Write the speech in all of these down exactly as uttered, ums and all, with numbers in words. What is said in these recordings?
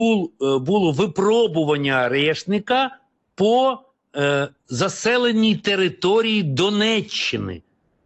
було випробування арешника по е, заселеній території Донеччини.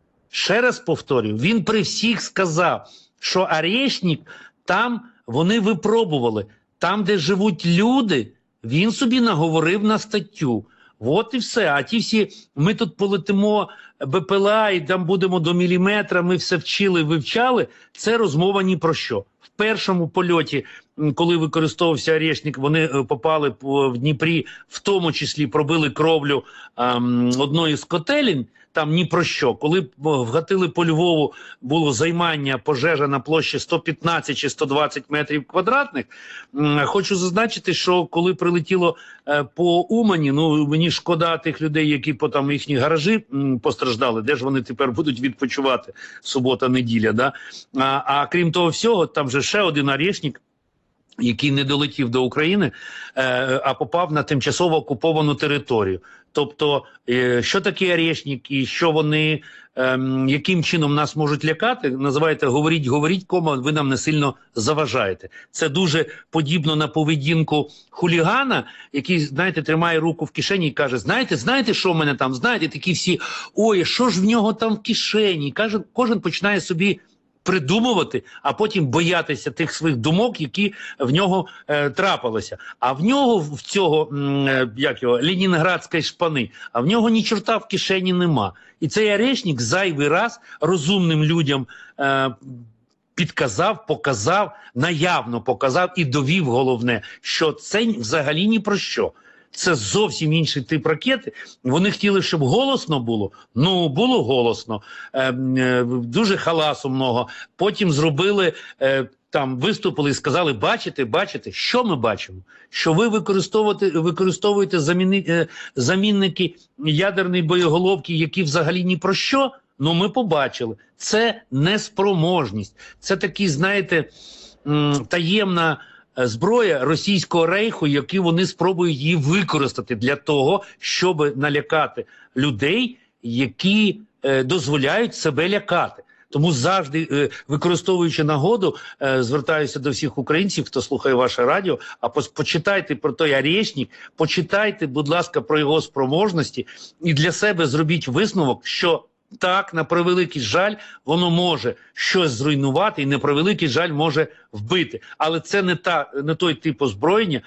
Ще раз повторюю, він при всіх сказав, що арешник там вони випробували. Там, де живуть люди, він собі наговорив на статтю. От і все. А ті всі, ми тут полетимо БПЛА і там будемо до міліметра, ми все вчили, вивчали, це розмова ні про що. В першому польоті, коли використовувався арешник, вони попали в Дніпрі, в тому числі пробили кровлю ем, одної з котелень, там ні про що. Коли вгатили по Львову, було займання, пожежа на площі сто п'ятнадцять чи сто двадцять метрів квадратних. Хочу зазначити, що коли прилетіло по Умані, ну мені шкода тих людей, які по там їхні гаражі постраждали, де ж вони тепер будуть відпочивати субота-неділя, да? А, а крім того всього, там же ще один арешник, який не долетів до України, е, а попав на тимчасово окуповану територію. Тобто, е, що таке арешник і що вони, е, яким чином нас можуть лякати, називаєте «говоріть, говоріть, кома, ви нам не сильно заважаєте». Це дуже подібно на поведінку хулігана, який, знаєте, тримає руку в кишені і каже, знаєте, знаєте, що в мене там, знаєте, такі всі, ой, що ж в нього там в кишені? Каже, кожен починає собі придумувати, а потім боятися тих своїх думок, які в нього е, трапилися. А в нього, в цього, е, як його, ленінградської шпани, а в нього ні чорта в кишені нема. І цей арешник зайвий раз розумним людям е, підказав, показав, наявно показав і довів головне, що це взагалі ні про що. Це зовсім інший тип ракети. Вони хотіли, щоб голосно було. Ну, було голосно. Е, е, дуже халасу много. Потім зробили, е, там, виступили і сказали, бачите, бачите, що ми бачимо? Що ви використовуєте, використовуєте заміни, е, замінники ядерної боєголовки, які взагалі ні про що? Ну, ми побачили. Це неспроможність. Це такий, знаєте, м, таємна зброя Російського рейху, які вони спробують її використати для того, щоб налякати людей, які е, дозволяють себе лякати. Тому завжди, е, використовуючи нагоду, е, звертаюся до всіх українців, хто слухає ваше радіо, а по почитайте про той арешник, почитайте, будь ласка, про його спроможності і для себе зробіть висновок, що так, на превеликий жаль, воно може щось зруйнувати і на превеликий жаль може вбити. Але це не, та, не той тип озброєння,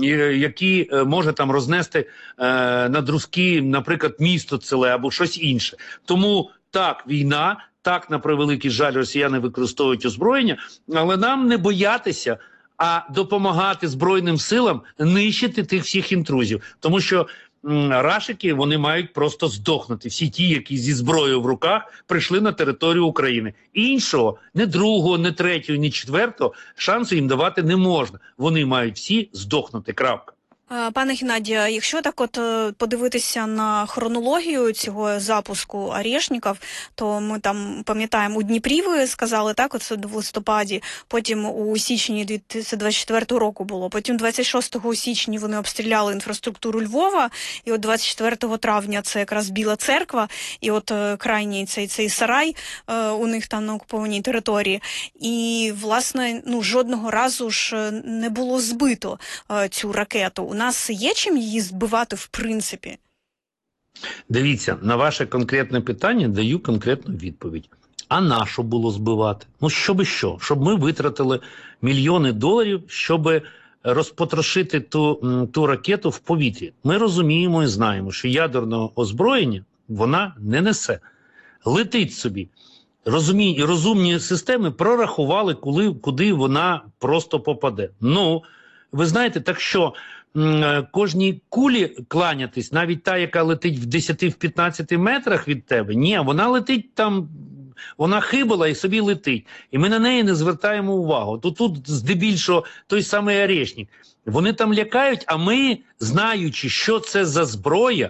який може там рознести е, на друзки, наприклад, місто ціле або щось інше. Тому так, війна, так, на превеликий жаль, росіяни використовують озброєння, але нам не боятися, а допомагати Збройним силам нищити тих всіх інтрузів. Тому що рашики, вони мають просто здохнути. Всі ті, які зі зброєю в руках прийшли на територію України. Іншого, не другого, не третього, не четвертого шансу їм давати не можна. Вони мають всі здохнути. Крапка. Пане Геннадію, якщо так от подивитися на хронологію цього запуску арешників, то ми там пам'ятаємо, у Дніпрі ви сказали, так, оце в листопаді, потім у січні дві тисячі двадцять четвертого року було, потім двадцять шостого січня вони обстріляли інфраструктуру Львова, і от двадцять четвертого травня це якраз Біла Церква, і от крайній цей, цей сарай е, у них там на окупованій території, і, власне, ну, жодного разу ж не було збито е, цю ракету. У нас є чим її збивати в принципі? Дивіться, на ваше конкретне питання даю конкретну відповідь. А на що було збивати? Ну, щоб що? Щоб ми витратили мільйони доларів, щоб розпотрошити ту, ту ракету в повітрі. Ми розуміємо і знаємо, що ядерного озброєння вона не несе. Летить собі. Розумі... Розумні системи прорахували, коли, куди вона просто попаде. Ну, ви знаєте, так що кожній кулі кланятись, навіть та, яка летить в десяти-п'ятнадцяти метрах від тебе, ні, вона летить там, вона хибила і собі летить. І ми на неї не звертаємо увагу. То тут здебільшого той самий арешник. Вони там лякають, а ми, знаючи, що це за зброя,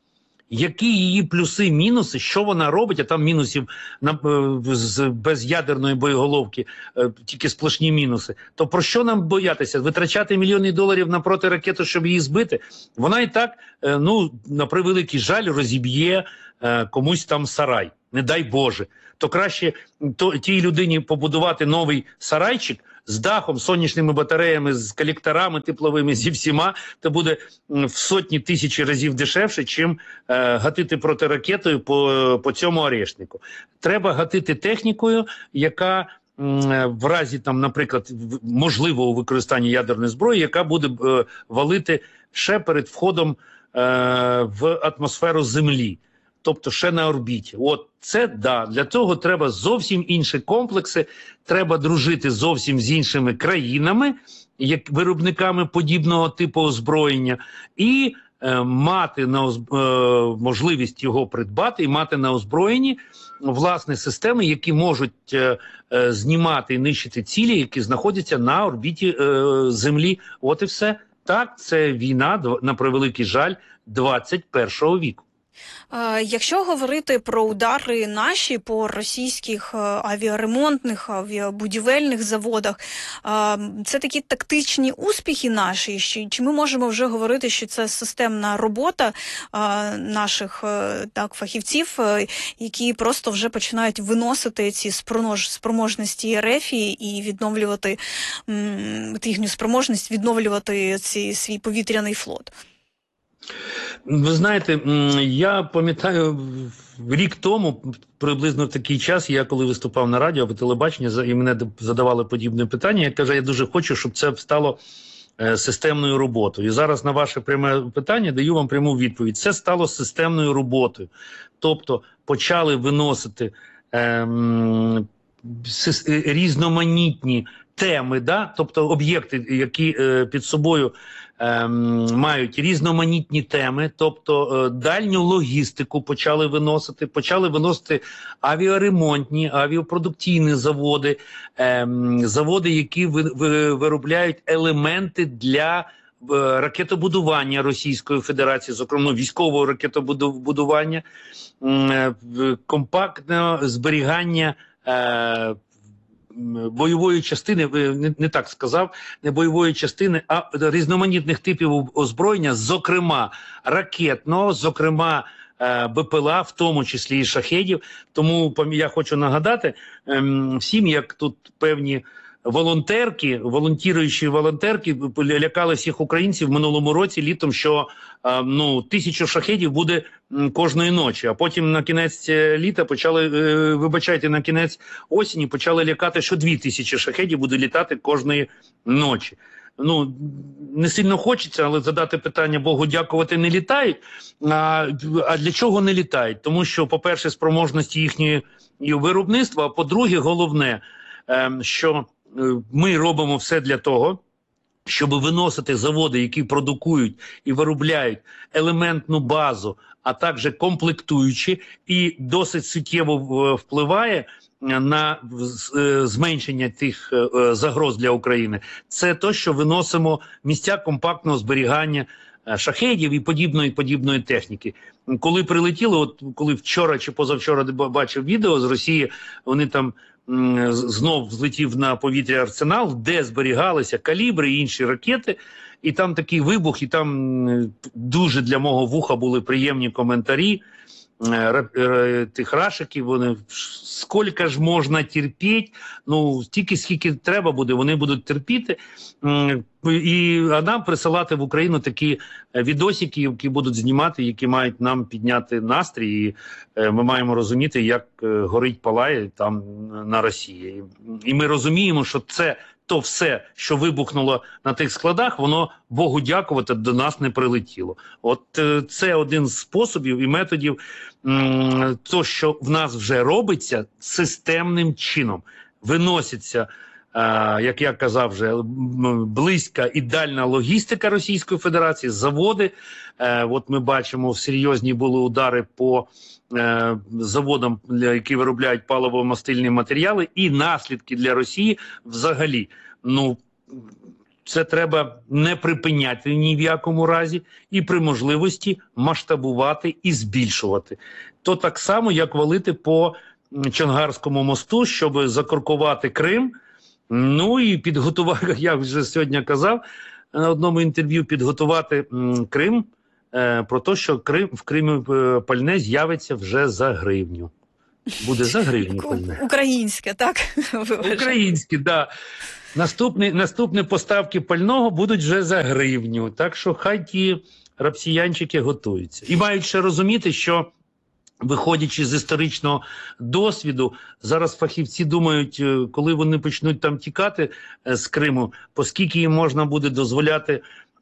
які її плюси, мінуси, що вона робить, а там мінусів на, з, без ядерної боєголовки тільки сплошні мінуси, то про що нам боятися? Витрачати мільйони доларів на протиракету, щоб її збити? Вона і так, ну, на превеликий жаль, розіб'є комусь там сарай, не дай Боже. То краще то, тій людині побудувати новий сарайчик, з дахом, сонячними батареями, з колекторами тепловими, зі всіма, то буде в сотні тисячі разів дешевше, чим е, гатити протиракетою по, по цьому орешнику. Треба гатити технікою, яка в разі, там, наприклад, можливого використання ядерної зброї, яка буде е, валити ще перед входом е, в атмосферу Землі. Тобто ще на орбіті. От це, да, для цього треба зовсім інші комплекси, треба дружити зовсім з іншими країнами, як виробниками подібного типу озброєння, і е, мати на оз... е, можливість його придбати і мати на озброєнні власне системи, які можуть е, е, знімати і нищити цілі, які знаходяться на орбіті е, Землі. От і все. Так, це війна, на превеликий жаль, двадцять першого віку. Якщо говорити про удари наші по російських авіаремонтних, авіабудівельних заводах, це такі тактичні успіхи наші? Чи ми можемо вже говорити, що це системна робота наших так, фахівців, які просто вже починають виносити ці спроможності РФ і відновлювати їхню спроможність відновлювати ці, свій повітряний флот? Ви знаєте, я пам'ятаю, рік тому, приблизно в такий час, я коли виступав на радіо або телебаченні, і мене задавали подібне питання, я кажу, я дуже хочу, щоб це стало системною роботою. І зараз на ваше пряме питання даю вам пряму відповідь. Це стало системною роботою. Тобто почали виносити ем, різноманітні теми, да? Тобто об'єкти, які е, під собою е, мають різноманітні теми, тобто е, дальню логістику почали виносити, почали виносити авіаремонтні, авіапродукційні заводи, е, заводи, які ви, ви, виробляють елементи для ракетобудування Російської Федерації, зокрема військового ракетобудування, е, компактне зберігання е, бойової частини, не, не так сказав, не бойової частини, а різноманітних типів озброєння, зокрема ракетного, зокрема БПЛА, в тому числі і шахедів. Тому я хочу нагадати всім, як тут певні волонтерки, волонтіруючі волонтерки лякали всіх українців в минулому році літом, що ну, тисячу шахедів буде кожної ночі, а потім на кінець літа почали, вибачайте, на кінець осені почали лякати, що дві тисячі шахедів буде літати кожної ночі. Ну, не сильно хочеться, але задати питання, Богу дякувати, не літають. А, а для чого не літають? Тому що, по-перше, спроможності їхньої виробництва, а по-друге, головне, що ми робимо все для того, щоб виносити заводи, які продукують і виробляють елементну базу, а також комплектуючі, і досить суттєво впливає на зменшення тих загроз для України. Це те, що виносимо місця компактного зберігання шахедів і подібної подібної техніки. Коли прилетіло, от коли вчора чи позавчора бачив відео з Росії, вони там знов злетів на повітря арсенал, де зберігалися калібри і інші ракети, і там такий вибух, і там дуже для мого вуха були приємні коментарі тих рашиків, вони, скільки ж можна терпіти, ну, стільки, скільки треба буде, вони будуть терпіти, і а нам присилати в Україну такі відосики, які будуть знімати, які мають нам підняти настрій, і ми маємо розуміти, як горить, палає там на Росії. І ми розуміємо, що це то все, що вибухнуло на тих складах, воно, Богу дякувати, до нас не прилетіло. От це один з способів і методів, то, що в нас вже робиться системним чином. Виноситься, як я казав вже, близька і дальня логістика Російської Федерації, заводи. От ми бачимо, серйозні були удари по заводам, які виробляють паливо-мастильні матеріали, і наслідки для Росії взагалі. Ну, це треба не припиняти ні в якому разі, і при можливості масштабувати і збільшувати. То так само, як валити по Чонгарському мосту, щоб закоркувати Крим, ну і підготувати, я вже сьогодні казав на одному інтерв'ю, підготувати Крим, про те, що Крим, в Кримі пальне з'явиться вже за гривню. Буде за гривню пальне. Українське, так? Українське, так. Да. Наступні, наступні поставки пального будуть вже за гривню. Так що хай ті росіянчики готуються. І мають ще розуміти, що виходячи з історичного досвіду, зараз фахівці думають, коли вони почнуть там тікати з Криму, оскільки їм можна буде дозволяти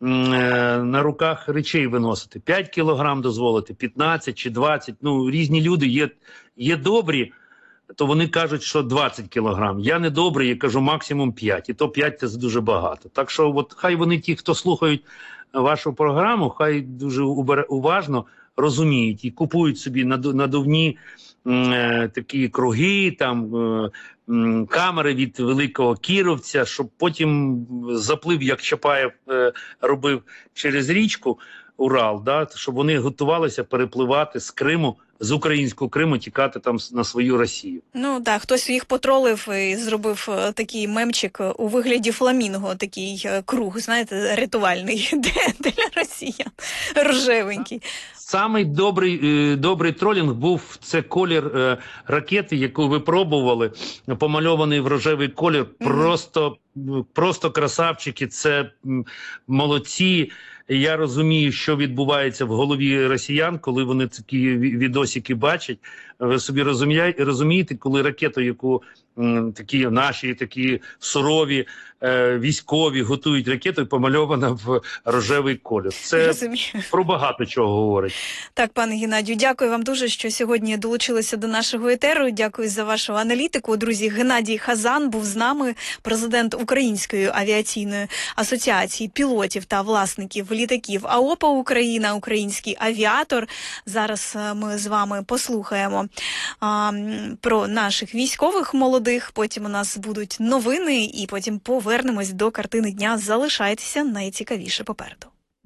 на руках речей виносити. п'ять кілограм дозволити, п'ятнадцять чи двадцять. Ну, різні люди є, є добрі, то вони кажуть, що двадцять кілограм. Я не добрий, я кажу максимум п'ять. І то п'ять – це дуже багато. Так що от хай вони, ті, хто слухають вашу програму, хай дуже уважно розуміють і купують собі надувні е, такі круги, там е, е, камери від великого кіровця, щоб потім заплив, як Чапаєв е, робив через річку Урал, да, щоб вони готувалися перепливати з Криму, з українського Криму, тікати там на свою Росію. Ну так, хтось їх потролив і зробив такий мемчик у вигляді фламінго, такий круг, знаєте, рятувальний для росіян, рожевенький. Самий добрий, добрий тролінг був це колір е, ракети, яку випробували, помальований в рожевий колір. Mm-hmm. Просто, просто красавчики, це молодці. Я розумію, що відбувається в голові росіян, коли вони такі відосики бачать. Ви собі розумієте, коли ракету, яку м, такі наші такі сурові е, військові готують ракету, помальована в рожевий колір. Це розумію. Про багато чого говорить. Так, пане Геннадію, дякую вам дуже, що сьогодні долучилися до нашого етеру. Дякую за вашу аналітику. Друзі, Геннадій Хазан був з нами, президент Української авіаційної асоціації пілотів та власників літаків АОПА Україна, український авіатор. Зараз ми з вами послухаємо а, про наших військових молодих, потім у нас будуть новини і потім повернемось до картини дня. Залишайтеся, найцікавіше попереду.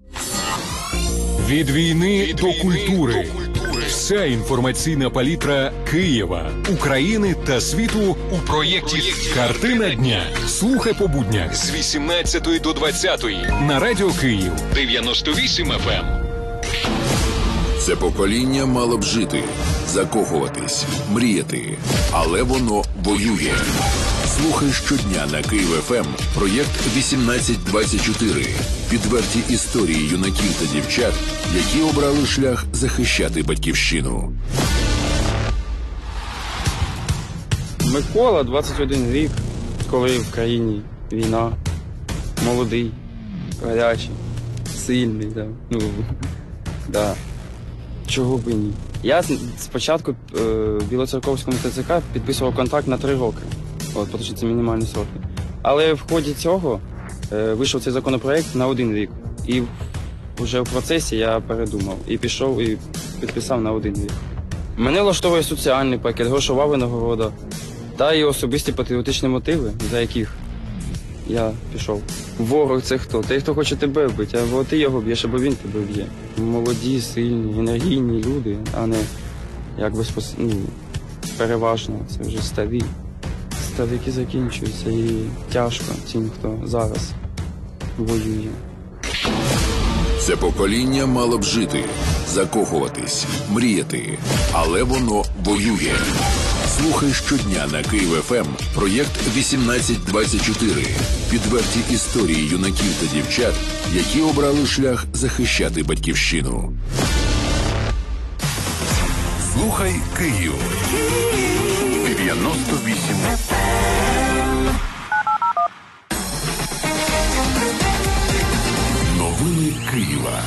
Від війни Від до війни культури. До культури. Вся інформаційна палітра Києва, України та світу у проєкті «Картина дня». Слухай по буднях з вісімнадцятої до двадцятої на Радіо Київ дев'яносто вісім еф ем. Це покоління мало б жити, закохуватись, мріяти, але воно воює. Слухай щодня на Київ-еф ем проєкт вісімнадцять двадцять чотири. Відверті історії юнаків та дівчат, які обрали шлях захищати батьківщину. Микола, двадцять один рік, коли в країні війна, молодий, гарячий, сильний, да. Ну, да. Чого б і ні. Я спочатку е, в Білоцерковському Те Це Ка підписував контракт на три роки. От, тому що це мінімальні сроки. Але в ході цього е, вийшов цей законопроект на один рік. І вже в процесі я передумав. І пішов, і підписав на один рік. Мене влаштовує соціальний пакет, грошова винагорода та і особисті патріотичні мотиви, за яких я пішов. Ворог – це хто? Той, хто хоче тебе вбити, або ти його б'єш, або він тебе б'є. Молоді, сильні, енергійні люди, а не як безпос... ну, переважно, це вже старі. Старики закінчуються і тяжко тим, хто зараз воює. Це покоління мало б жити, закохуватись, мріяти, але воно воює. Слухай щодня на Київ-еф ем проєкт вісімнадцять двадцять чотири. Відверті історії юнаків та дівчат, які обрали шлях захищати батьківщину. Слухай Київ. дев'яносто вісім еф ем. Новини Києва.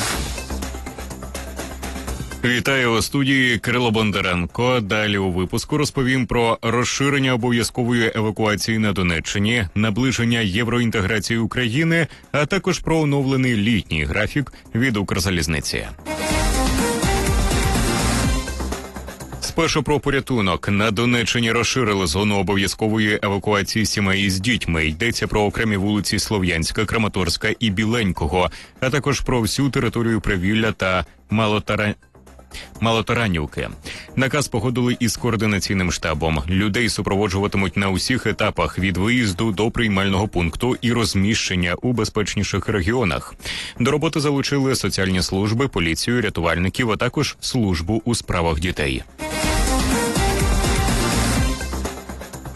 Вітаю у студії Кирило Бондаренко. Далі у випуску розповім про розширення обов'язкової евакуації на Донеччині, наближення євроінтеграції України, а також про оновлений літній графік від Укрзалізниці. Спершу про порятунок. На Донеччині розширили зону обов'язкової евакуації сімей з дітьми. Йдеться про окремі вулиці Слов'янська, Краматорська і Біленького, а також про всю територію Привілля та Малотара... Малотаранівки. Наказ погодили із координаційним штабом. Людей супроводжуватимуть на усіх етапах від виїзду до приймального пункту і розміщення у безпечніших регіонах. До роботи залучили соціальні служби, поліцію, рятувальників, а також службу у справах дітей.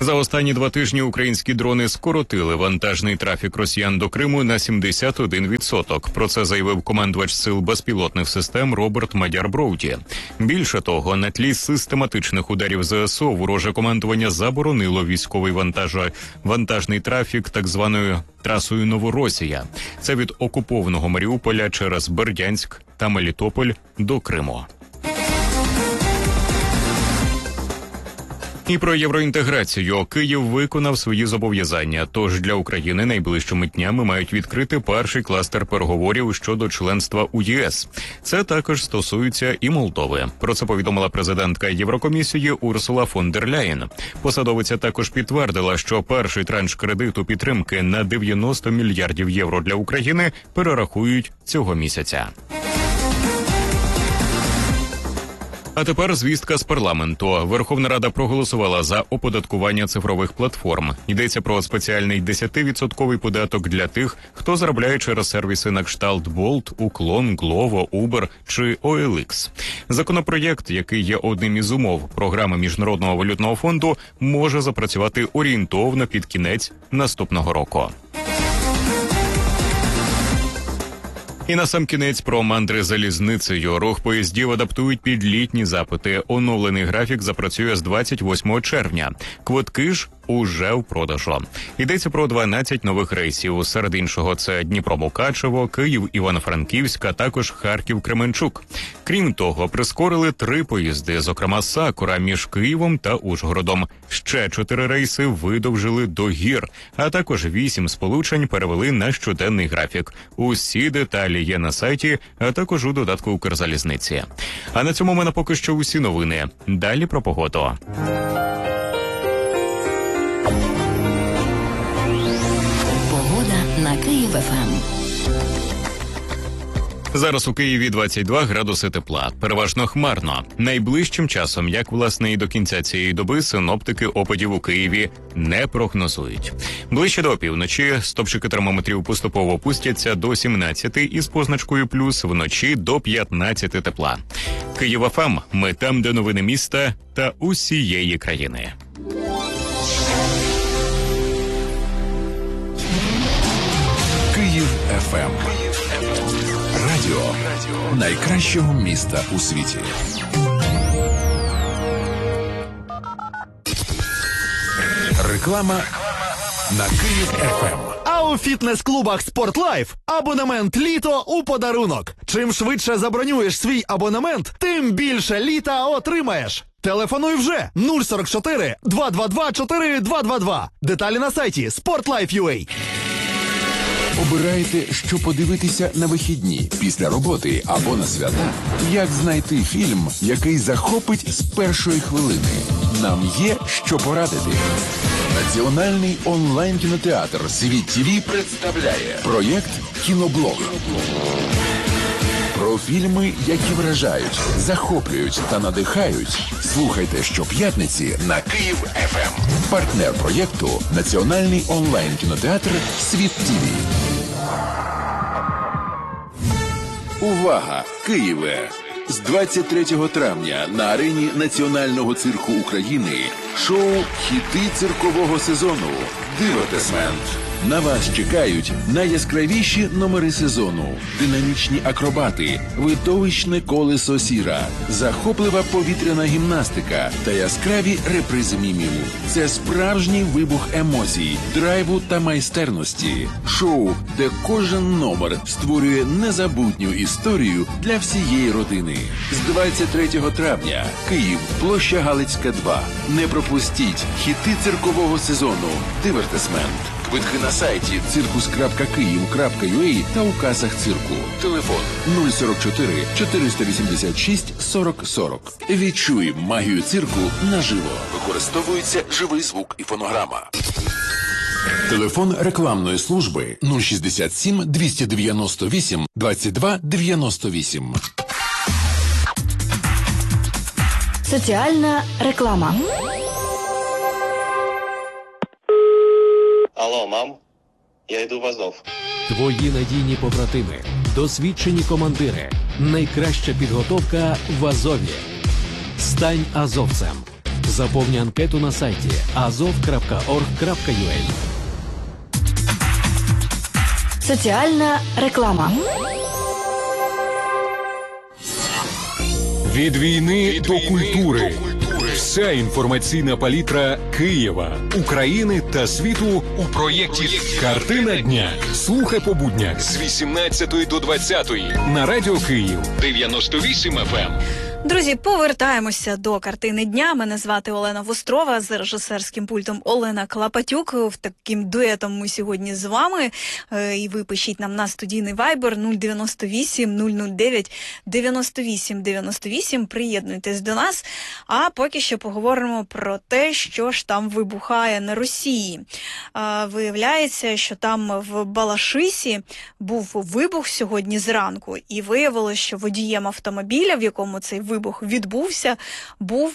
За останні два тижні українські дрони скоротили вантажний трафік росіян до Криму на сімдесят один відсоток. Про це заявив командувач сил безпілотних систем Роберт Мадяр-Броуді. Більше того, на тлі систематичних ударів ЗСУ вороже командування заборонило військовий вантаж... вантажний трафік так званою трасою Новоросія. Це від окупованого Маріуполя через Бердянськ та Мелітополь до Криму. І про євроінтеграцію. Київ виконав свої зобов'язання, тож для України найближчими днями мають відкрити перший кластер переговорів щодо членства у ЄС. Це також стосується і Молдови. Про це повідомила президентка Єврокомісії Урсула фон дер Ляєн. Посадовиця також підтвердила, що перший транш кредиту підтримки на дев'яносто мільярдів євро для України перерахують цього місяця. А тепер звістка з парламенту. Верховна Рада проголосувала за оподаткування цифрових платформ. Йдеться про спеціальний десятивідсотковий податок для тих, хто заробляє через сервіси на кшталт Bolt, Уклон, Glovo, Uber чи о ел ікс. Законопроєкт, який є одним із умов програми Міжнародного валютного фонду, може запрацювати орієнтовно під кінець наступного року. І насамкінець про мандри залізницею. Рух поїздів адаптують під літні запити. Оновлений графік запрацює з двадцять восьмого червня. Квитки ж уже в продажу. Йдеться про дванадцять нових рейсів. Серед іншого це Дніпро-Мукачево, Київ-Івано-Франківськ, а також Харків-Кременчук. Крім того, прискорили три поїзди, зокрема Сакура між Києвом та Ужгородом. Ще чотири рейси видовжили до гір, а також вісім сполучень перевели на щоденний графік. Усі деталі є на сайті, а також у додатку Укрзалізниці. А на цьому в мене поки що усі новини. Далі про погоду. На Київ-ФМ. Зараз у Києві двадцять два градуси тепла. Переважно хмарно. Найближчим часом, як власне і до кінця цієї доби, синоптики опадів у Києві не прогнозують. Ближче до опівночі стопчики термометрів поступово опустяться до сімнадцяти із позначкою плюс, вночі до п'ятнадцяти тепла. Київ-ФМ. Ми там, де новини міста та усієї країни. Київ-ФМ. Радіо найкращого міста у світі. Реклама на Київ-ФМ. А у фітнес-клубах «Спортлайф» абонемент «Літо» у подарунок. Чим швидше забронюєш свій абонемент, тим більше літа отримаєш. Телефонуй вже нуль сорок чотири два два два чотири два два два. Деталі на сайті спортлайф крапка ю а. Обираєте, що подивитися на вихідні, після роботи або на свята? Як знайти фільм, який захопить з першої хвилини? Нам є що порадити. Національний онлайн-кінотеатр «Світ ТІВІ» представляє проєкт «Кіноблог». Про фільми, які вражають, захоплюють та надихають. Слухайте щоп'ятниці на Київ-ФМ. Партнер проєкту – Національний онлайн-кінотеатр «Світ ТІВІ». Увага! Києве! З двадцять третього травня на арені Національного цирку України шоу «Хіти циркового сезону» «Дивертисмент». На вас чекають найяскравіші номери сезону, динамічні акробати, видовищне колесо сіра, захоплива повітряна гімнастика та яскраві репризи мімів. Це справжній вибух емоцій, драйву та майстерності. Шоу, де кожен номер створює незабутню історію для всієї родини. З двадцять третього травня. Київ, площа Галицька, два. Не пропустіть хіти циркового сезону «Дивертисмент». Квитки на сайті циркус крапка київ крапка ю а та у касах цирку. Телефон нуль сорок чотири чотириста вісімдесят шість сорок сорок. Відчуй магію цирку наживо. Використовується живий звук і фонограма. Телефон рекламної служби нуль шістдесят сім двісті дев'яносто вісім двадцять два дев'яносто вісім. Соціальна реклама. Алло, мам, я йду в Азов. Твої надійні побратими, досвідчені командири, найкраща підготовка в Азові. Стань азовцем. Заповни анкету на сайті азов крапка орг крапка ю а. Соціальна реклама. Від війни до культури. Вся інформаційна палітра Києва, України та світу у проєкті «Картина дня». Слухай по буднях з вісімнадцятої до двадцятої на Радіо Київ дев'яносто вісім еф ем. Друзі, повертаємося до картини дня. Мене звати Олена Вострова, з режисерським пультом Олена Клапатюк. В таким дуетом ми сьогодні з вами. І ви пишіть нам на студійний вайбер нуль дев'яносто вісім нуль нуль дев'ять дев'яносто вісім дев'яносто вісім. Приєднуйтесь до нас. А поки що поговоримо про те, що ж там вибухає на Росії. Виявляється, що там в Балашисі був вибух сьогодні зранку. І виявилося, що водієм автомобіля, в якому цей вибух відбувся, був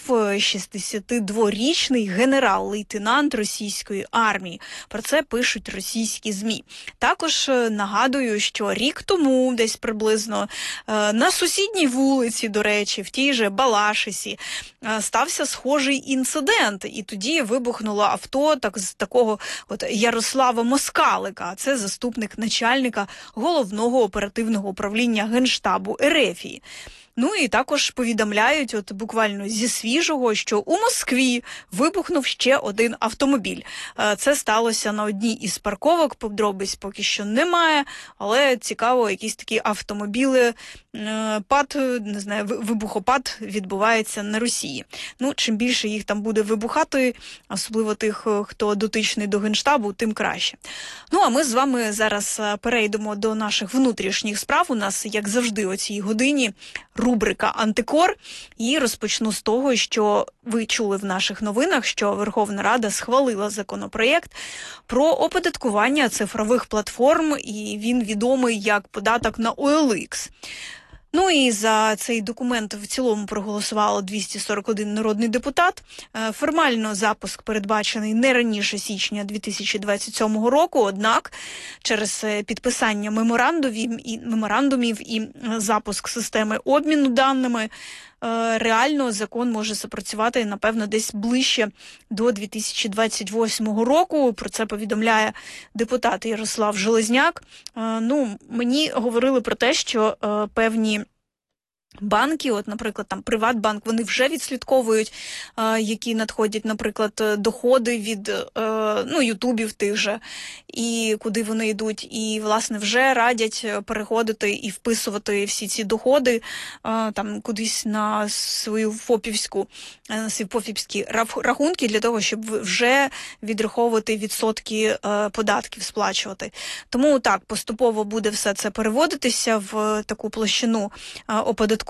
шістдесятидворічний генерал-лейтенант російської армії. Про це пишуть російські ЗМІ. Також нагадую, що рік тому, десь приблизно, на сусідній вулиці, до речі, в тій же Балашисі, стався схожий інцидент. І тоді вибухнуло авто так, з такого от Ярослава Москалика. Це заступник начальника головного оперативного управління Генштабу РФ. Ну і також повідомляють, от буквально зі свіжого, що у Москві вибухнув ще один автомобіль. Це сталося на одній із парковок, подробиць поки що немає, але цікаво, якісь такі автомобіли, пад, не знаю, вибухопад відбувається на Росії. Ну, чим більше їх там буде вибухати, особливо тих, хто дотичний до Генштабу, тим краще. Ну, а ми з вами зараз перейдемо до наших внутрішніх справ. У нас, як завжди, о цій годині рубрика «Антикор». І розпочну з того, що ви чули в наших новинах, що Верховна Рада схвалила законопроєкт про оподаткування цифрових платформ, і він відомий як податок на о ел ікс. Ну і за цей документ в цілому проголосувало двісті сорок один народний депутат. Формально запуск передбачений не раніше січня дві тисячі двадцять сьомого року, однак через підписання меморандумів і, меморандумів і запуск системи обміну даними реально закон може запрацювати, напевно, десь ближче до дві тисячі двадцять восьмого року. Про це повідомляє депутат Ярослав Железняк. Ну, мені говорили про те, що певні банки, от, наприклад, там Приватбанк, вони вже відслідковують, е, які надходять, наприклад, доходи від е, ну, ютубів тих же, і куди вони йдуть, і, власне, вже радять переходити і вписувати всі ці доходи е, там кудись на свою фопівську, на свої фопівські рахунки для того, щоб вже відраховувати відсотки е, податків, сплачувати. Тому так, поступово буде все це переводитися в таку площину е, оподаткування.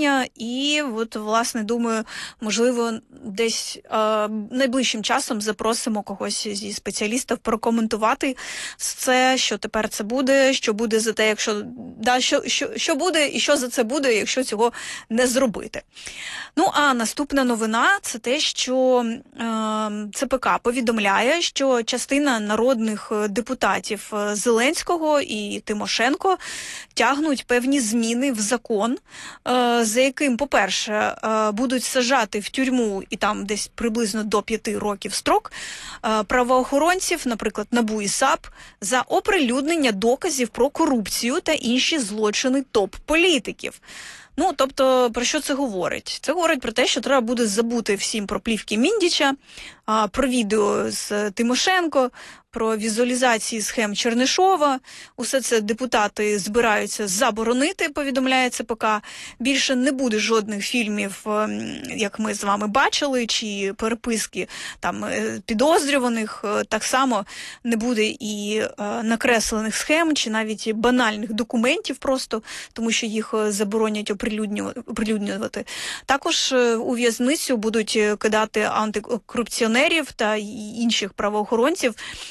І, от, власне, думаю, можливо, десь е, найближчим часом запросимо когось зі спеціалістів прокоментувати це, що тепер це буде, що буде за те, якщо да, що, що, що буде і що за це буде, якщо цього не зробити. Ну, а наступна новина – це те, що е, Це пе ка повідомляє, що частина народних депутатів Зеленського і Тимошенко тягнуть певні зміни в закон, за яким, по-перше, будуть саджати в тюрму і там десь приблизно до п'яти років строк правоохоронців, наприклад, НАБУ і САП, за оприлюднення доказів про корупцію та інші злочини топ-політиків. Ну, тобто, про що це говорить? Це говорить про те, що треба буде забути всім про плівки Міндіча, про відео з Тимошенко, про візуалізації схем Чернишова. Усе це депутати збираються заборонити, повідомляє це пе ка. Більше не буде жодних фільмів, як ми з вами бачили, чи переписки там підозрюваних. Так само не буде і накреслених схем, чи навіть банальних документів просто, тому що їх заборонять оприлюднювати. Також у в'язницю будуть кидати антикорупціонерів та інших правоохоронців,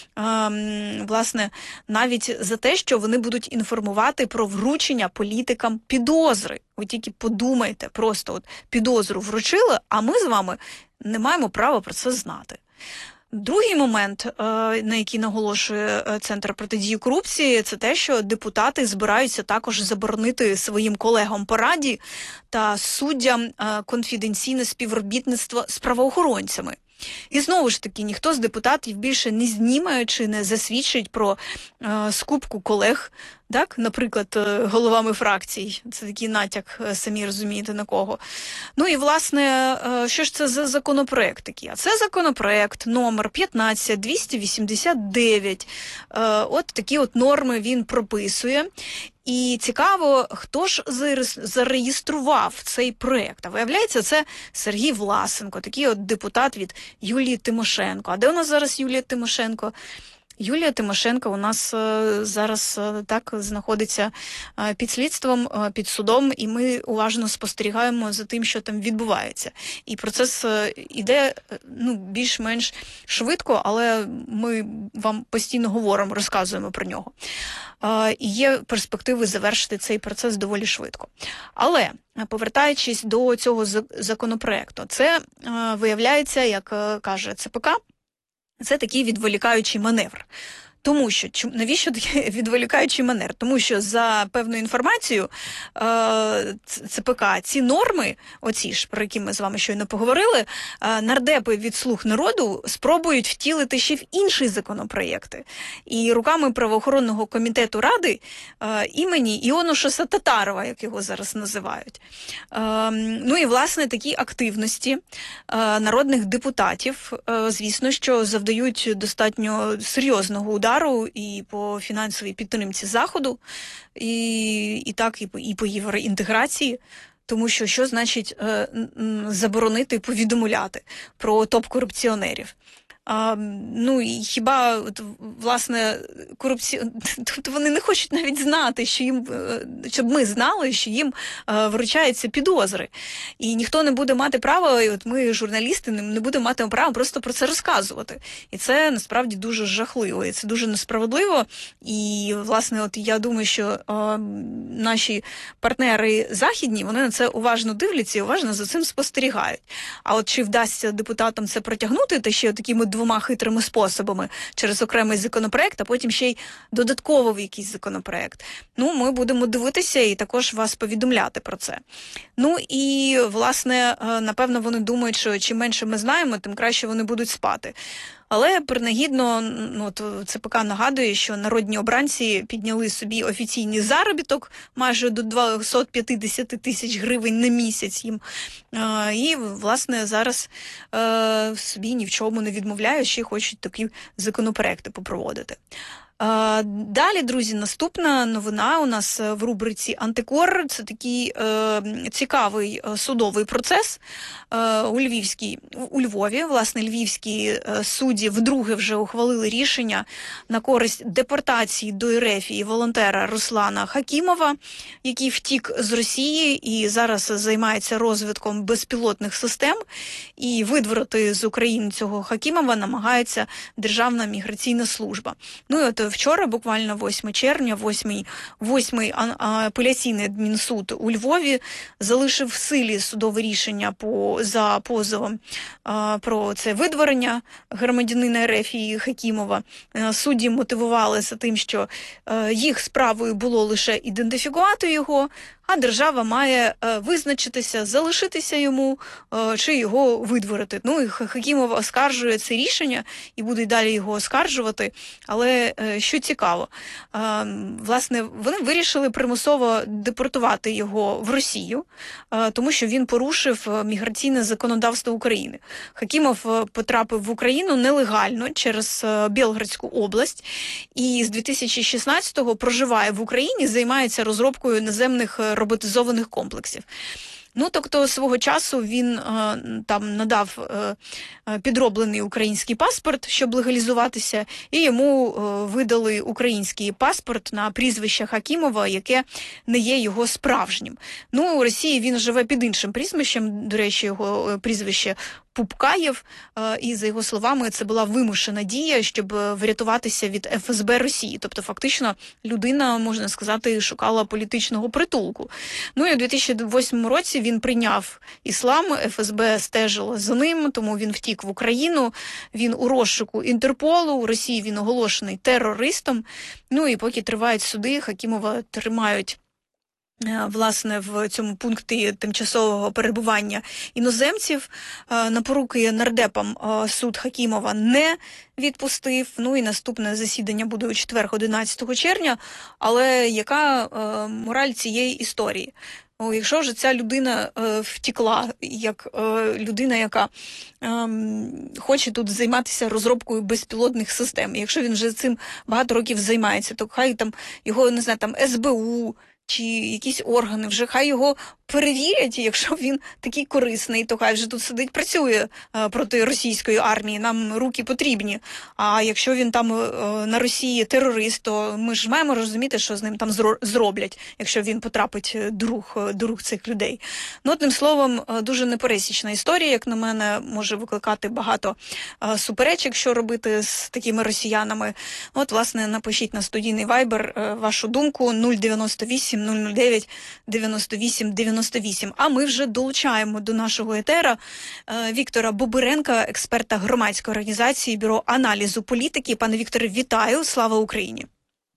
власне, навіть за те, що вони будуть інформувати про вручення політикам підозри. Ви тільки подумайте, просто от підозру вручили, а ми з вами не маємо права про це знати. Другий момент, на який наголошує Центр протидії корупції, це те, що депутати збираються також заборонити своїм колегам по Раді та суддям конфіденційне співробітництво з правоохоронцями. І знову ж таки, ніхто з депутатів більше не зніме чи не засвідчить про е, скупку колег, так, наприклад, е, головами фракцій. Це такий натяк, е, самі розумієте, на кого. Ну і, власне, е, що ж це за законопроект такий? А це законопроект номер п'ятнадцять двісті вісімдесят дев'ять. Е, от такі от норми він прописує. І цікаво, хто ж зареєстрував цей проєкт. А виявляється, це Сергій Власенко, такий от депутат від Юлії Тимошенко. А де у нас зараз Юлія Тимошенко? Юлія Тимошенко у нас е, зараз е, так знаходиться е, під слідством, е, під судом, і ми уважно спостерігаємо за тим, що там відбувається. І процес е, іде е, ну, більш-менш швидко, але ми вам постійно говоримо, розказуємо про нього. Е, і є перспективи завершити цей процес доволі швидко. Але, повертаючись до цього законопроекту, це е, виявляється, як е, каже ЦПК, це такий відволікаючий маневр. Тому що, навіщо такий відволікаючий маневр? Тому що за певною інформацією ЦПК ці норми, оці ж, про які ми з вами щойно поговорили, нардепи від «Слуг народу» спробують втілити ще в інші законопроєкти. І руками правоохоронного комітету Ради імені Іонушаса Татарова, як його зараз називають. Ну і, власне, такі активності народних депутатів, звісно, що завдають достатньо серйозного удару і по фінансовій підтримці Заходу, і, і так, і по, і по євроінтеграції. Тому що що значить е, заборонити повідомляти про топ-корупціонерів? А, ну і хіба, от, власне, корупці... тобто вони не хочуть навіть знати, що їм, щоб ми знали, що їм е, вручаються підозри. І ніхто не буде мати права, і от ми, журналісти, не будемо мати права просто про це розказувати. І це насправді дуже жахливо, і це дуже несправедливо. І, власне, от я думаю, що е, наші партнери західні, вони на це уважно дивляться і уважно за цим спостерігають. А от чи вдасться депутатам це протягнути, та ще такими двома хитрими способами, через окремий законопроект, а потім ще й додатково в якийсь законопроект. Ну, ми будемо дивитися і також вас повідомляти про це. Ну і, власне, напевно, вони думають, що чим менше ми знаємо, тим краще вони будуть спати. Але принагідно, ну, ЦПК нагадує, що народні обранці підняли собі офіційний заробіток майже до двісті п'ятдесят тисяч гривень на місяць їм. І, власне, зараз собі ні в чому не відмовляють, ще хочуть такі законопроекти попроводити. Далі, друзі, наступна новина у нас в рубриці «Антикор». Це такий е, цікавий судовий процес е, у, Львівській, у Львові. Власне, львівські судді вдруге вже ухвалили рішення на користь депортації до РФ і волонтера Руслана Хакімова, який втік з Росії і зараз займається розвитком безпілотних систем. І видворити з України цього Хакімова намагається Державна міграційна служба. Ну і от вчора, буквально восьмого червня, восьмий, восьмий апеляційний адмінсуд у Львові залишив в силі судове рішення по, за позовом а, про це видворення громадянина РФ і Хакімова. Судді мотивувалися тим, що а, їх справою було лише ідентифікувати його, а держава має е, визначитися, залишитися йому е, чи його видворити. Ну і Хакімов оскаржує це рішення і буде далі його оскаржувати. Але е, що цікаво, е, власне, вони вирішили примусово депортувати його в Росію, е, тому що він порушив міграційне законодавство України. Хакімов потрапив в Україну нелегально через е, Білгородську область і з дві тисячі шістнадцятого проживає в Україні, займається розробкою наземних роботизованих комплексів. Ну, тобто, свого часу він е, там надав е, підроблений український паспорт, щоб легалізуватися, і йому е, видали український паспорт на прізвище Хакімова, яке не є його справжнім. Ну, у Росії він живе під іншим прізвищем, до речі, його прізвище Пупкаєв, і, за його словами, це була вимушена дія, щоб врятуватися від еф ес бе Росії. Тобто, фактично, людина, можна сказати, шукала політичного притулку. Ну і у дві тисячі восьмому році він прийняв іслам, еф ес бе стежило за ним, тому він втік в Україну, він у розшуку Інтерполу, у Росії він оголошений терористом. Ну і поки тривають суди, Хакімова тримають власне в цьому пункті тимчасового перебування іноземців. На поруки нардепам суд Хакімова не відпустив. Ну і наступне засідання буде у четвер, одинадцятого червня. Але яка мораль цієї історії? О, якщо ж ця людина е, втекла, як е, людина, яка е, хоче тут займатися розробкою безпілотних систем, якщо він вже цим багато років займається, то хай там його, не знаю, там ес бе у чи якісь органи, вже хай його перевірять, якщо він такий корисний, то хай вже тут сидить, працює е, проти російської армії, нам руки потрібні. А якщо він там е, на Росії терорист, то ми ж маємо розуміти, що з ним там зро- зроблять, якщо він потрапить до рук, до рук цих людей. Ну, одним словом, е, дуже непересічна історія, як на мене, може викликати багато е, суперечок, що робити з такими росіянами. От, власне, напишіть на студійний вайбер е, вашу думку нуль дев'яносто вісім нуль нуль дев'ять дев'яносто вісім дев'яносто вісім. А ми вже долучаємо до нашого етера е, Віктора Бобиренка, експерта громадської організації Бюро аналізу політики. Пане Вікторе, вітаю! Слава Україні!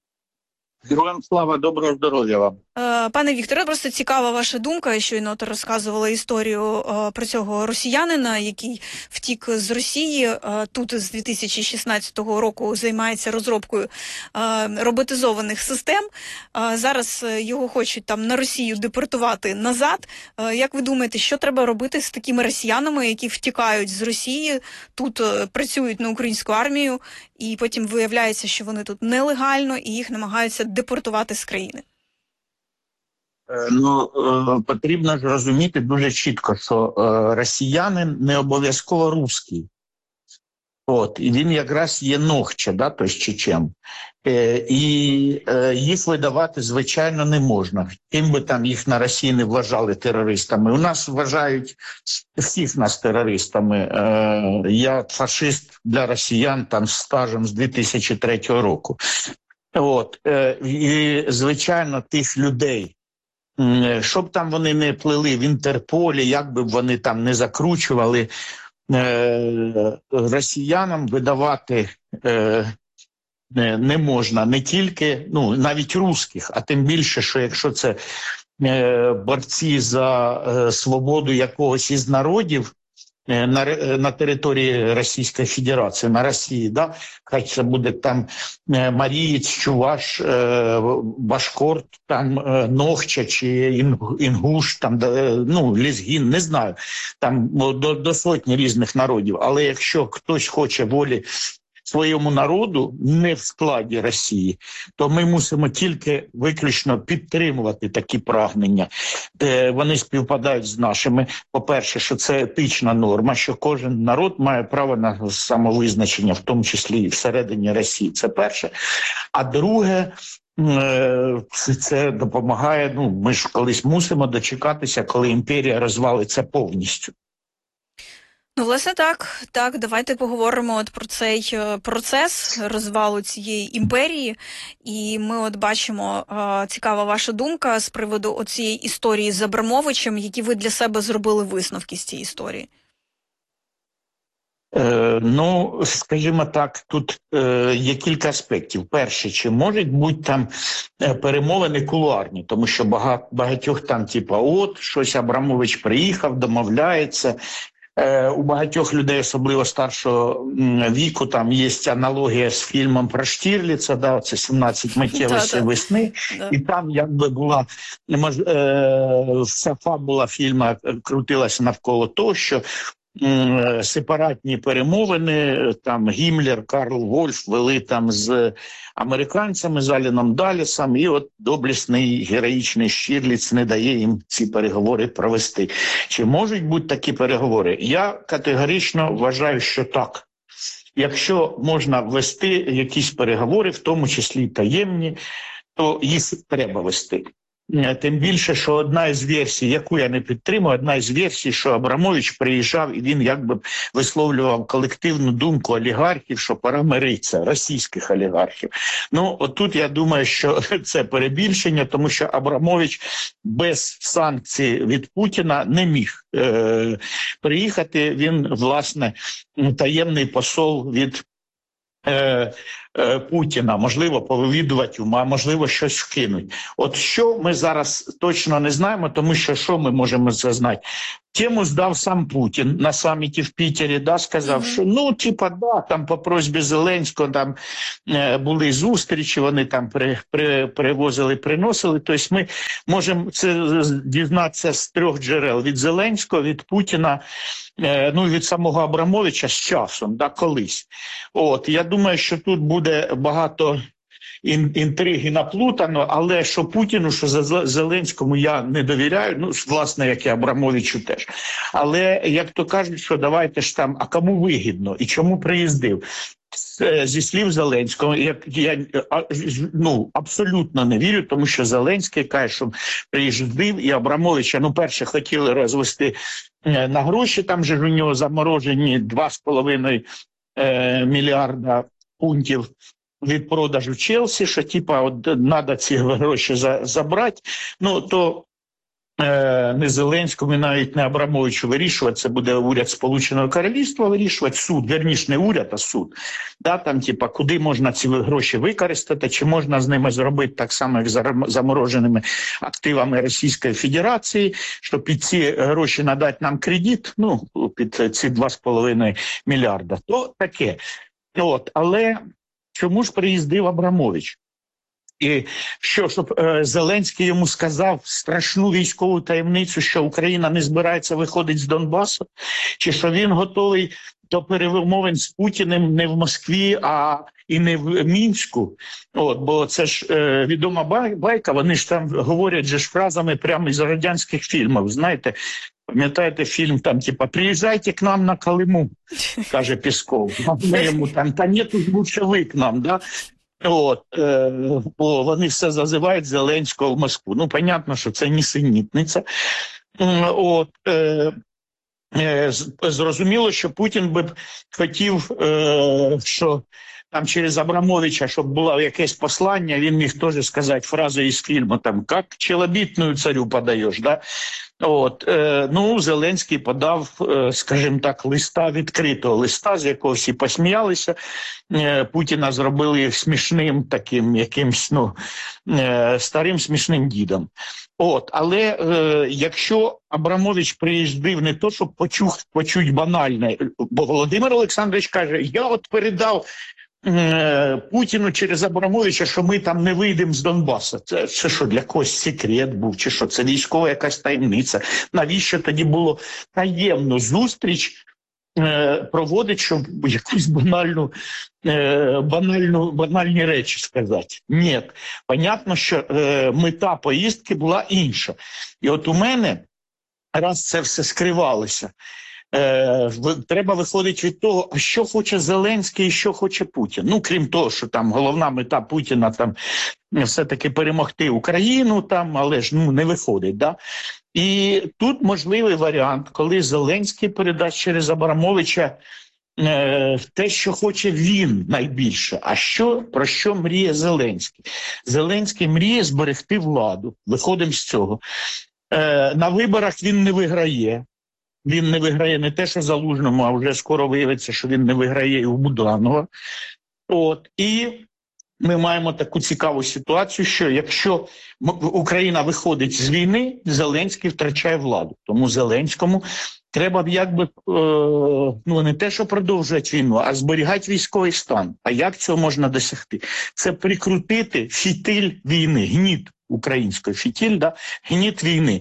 Героям слава, доброго здоров'я вам. Пане Вікторе, просто цікава ваша думка, щойно ти розказувала історію про цього росіянина, який втік з Росії, тут з дві тисячі шістнадцятого року займається розробкою роботизованих систем. Зараз його хочуть там на Росію депортувати назад. Як ви думаєте, що треба робити з такими росіянами, які втікають з Росії, тут працюють на українську армію, і потім виявляється, що вони тут нелегально і їх намагаються депортувати з країни? Ну, потрібно ж розуміти дуже чітко, що росіянин не обов'язково русський. От, і він якраз є ногче, да, тобто чечен. І їх видавати, звичайно, не можна. Ким би там їх на Росії не вважали терористами. У нас вважають всіх нас терористами. Я фашист для росіян там з стажем з дві тисячі третього року. От, і, звичайно, тих людей, щоб там вони не плели в Інтерполі, як би вони там не закручували, е, росіянам видавати е, не можна не тільки, ну, навіть русських, а тим більше, що якщо це е, борці за е, свободу якогось із народів, На, на території Російської Федерації, на Росії, да? Хай це буде там Марієць, Чуваш, Башкорт, там Нохча чи Інгуш, там, ну, Лезгін, не знаю, там до, до сотні різних народів. Але якщо хтось хоче волі своєму народу не в складі Росії, то ми мусимо тільки виключно підтримувати такі прагнення. Е, вони співпадають з нашими. По-перше, що це етична норма, що кожен народ має право на самовизначення, в тому числі і всередині Росії. Це перше. А друге, е, це допомагає, ну, ми ж колись мусимо дочекатися, коли імперія розвалиться повністю. Ну, власне, так. Так, давайте поговоримо от про цей процес розвалу цієї імперії. І ми от бачимо, е, цікава ваша думка з приводу цієї історії з Абрамовичем, які ви для себе зробили висновки з цієї історії. Е, ну, скажімо так, тут е, є кілька аспектів. Перше, чи можуть бути там е, перемовини кулуарні, тому що багать, багатьох там, типа, от, щось Абрамович приїхав, домовляється. У багатьох людей, особливо старшого віку, там є аналогія з фільмом про Штірліца, да, це «сімнадцять миттєвостей весни», і там якби була, вся фабула фільму крутилася навколо того, що сепаратні перемовини, там Гіммлер, Карл Вольф вели там з американцями, з Аліном Далісом, і от доблісний героїчний Штірліц не дає їм ці переговори провести. Чи можуть бути такі переговори? Я категорично вважаю, що так. Якщо можна вести якісь переговори, в тому числі таємні, то їх треба вести. Тим більше, що одна із версій, яку я не підтримую, одна із версій, що Абрамович приїжджав і він якби висловлював колективну думку олігархів, що пора миритися, російських олігархів. Ну, отут я думаю, що це перебільшення, тому що Абрамович без санкцій від Путіна не міг е- приїхати. Він, власне, таємний посол від е- Путіна, можливо, повивідувати ума, можливо, щось вкинуть. От що ми зараз точно не знаємо, тому що що ми можемо це знати? Тему здав сам Путін на саміті в Пітері, да, сказав, mm-hmm. що ну, типа, да, там по просьбі Зеленського там е, були зустрічі, вони там при, при, привозили, приносили. Тобто ми можемо це дізнатися з трьох джерел: від Зеленського, від Путіна, е, ну і від самого Абрамовича з часом, да, колись. От, я думаю, що тут буде багато інтриги наплутано, але що Путіну, що Зеленському я не довіряю, ну, власне, як і Абрамовичу теж. Але, як то кажуть, що давайте ж там, а кому вигідно і чому приїздив? Зі слів Зеленського, як я ну, абсолютно не вірю, тому що Зеленський каже, що приїздив, і Абрамовича, ну, перше, хотіли розвести на гроші, там же ж у нього заморожені два з половиною е, мільярда пунктів від продажу Челсі, що типа от треба ці гроші за, забрати, ну то е, не Зеленському, навіть не Абрамовичу вирішувати, це буде уряд Сполученого Королівства вирішувати, суд, верніше не уряд, а суд, да, там типа куди можна ці гроші використати, чи можна з ними зробити так само, як з замороженими активами Російської Федерації, що під ці гроші надати нам кредит, ну, під ці два з половиною мільярда, то таке. От, але чому ж приїздив Абрамович? І що, щоб е, Зеленський йому сказав страшну військову таємницю, що Україна не збирається виходити з Донбасу? Чи що він готовий до перемовин з Путіним не в Москві, а і не в Мінську? От, бо це ж е, відома байка, вони ж там говорять же ж фразами прямо із радянських фільмів, знаєте. Пам'ятаєте фільм, там, типа, приїжджайте к нам на Колиму, каже Пісков. Ми йому там, та ні, тут лучше ви к нам, да? От, е, бо вони все зазивають Зеленського в Москву. Ну, понятно, що це нісенітниця. От, е, е, зрозуміло, що Путін би хотів, е, що там через Абрамовича, щоб було якесь послання, він міг теж сказати фразу із фільму, там, як челобітную царю подаєш, да? От, е, ну, Зеленський подав, е, скажімо так, листа, відкритого листа, з якого всі посміялися. Е, Путіна зробили їх смішним таким, якимсь, ну, е, старим смішним дідом. От, але е, якщо Абрамович приїздив не то, щоб почув, почуть банальне, бо Володимир Олександрович каже, я от передав Путіну через Абрамовича, що ми там не вийдемо з Донбасу. Це, це що, для когось секрет був, чи що? Це військова якась таємниця. Навіщо тоді було таємну зустріч е, проводити, щоб якусь банальну, е, банальну, банальні речі сказати? Ні. Понятно, що е, мета поїздки була інша. І от у мене, раз це все скривалося, Е, треба виходити від того, а що хоче Зеленський і що хоче Путін. Ну, крім того, що там головна мета Путіна там все-таки перемогти Україну, там, але ж ну, не виходить. Да? І тут можливий варіант, коли Зеленський передасть через Абрамовича е, те, що хоче він найбільше. А що, про що мріє Зеленський? Зеленський мріє зберегти владу. Виходимо з цього. Е, на виборах він не виграє. Він не виграє не те, що Залужному, а вже скоро виявиться, що він не виграє і у Буданова. От. І ми маємо таку цікаву ситуацію, що якщо Україна виходить з війни, Зеленський втрачає владу. Тому Зеленському треба б якби, е, ну не те, що продовжувати війну, а зберігати військовий стан. А як цього можна досягти? Це прикрутити фітиль війни, гніт української фітиль, да? Гніт війни.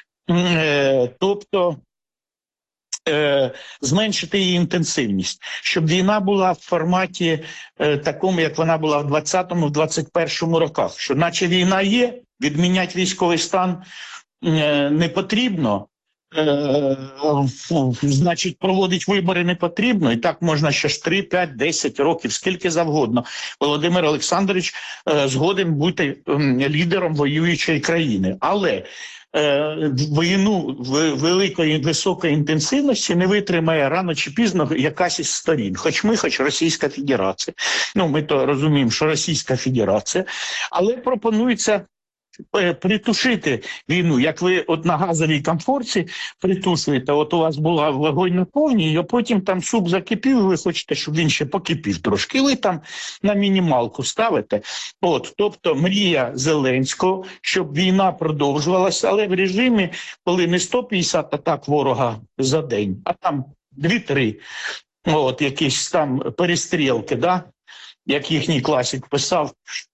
Е, тобто, Е, зменшити її інтенсивність, щоб війна була в форматі е, такому, як вона була в двадцятому, в двадцять першому роках, що наче війна є, відміняти військовий стан е, не потрібно, Е, значить, проводить вибори не потрібно, і так можна ще ж три, п'ять, десять років, скільки завгодно. Володимир Олександрович е, згоден бути е, лідером воюючої країни. Але е, війну великої високої інтенсивності не витримає рано чи пізно якась із сторін. Хоч ми, хоч Російська Федерація. Ну, ми то розуміємо, що Російська Федерація. Але пропонується притушити війну, як ви от на газовій комфорті притушуєте, от у вас була вогонь на повній, а потім там суп закипів, і ви хочете, щоб він ще покипів трошки, і ви там на мінімалку ставите. От, тобто мрія Зеленського, щоб війна продовжувалася, але в режимі, коли не сто п'ятдесят атак ворога за день, а там дві-три, от, якісь там перестрілки, да? Як їхній класик писав,